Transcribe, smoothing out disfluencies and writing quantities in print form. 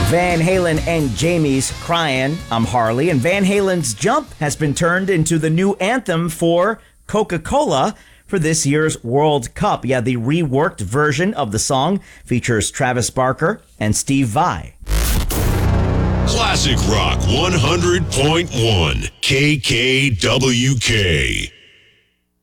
Van Halen and Jamie's Crying, I'm Harley, and Van Halen's Jump has been turned into the new anthem for Coca-Cola for this year's World Cup. Yeah, the reworked version of the song features Travis Barker and Steve Vai. Classic Rock 100.1 KKWK.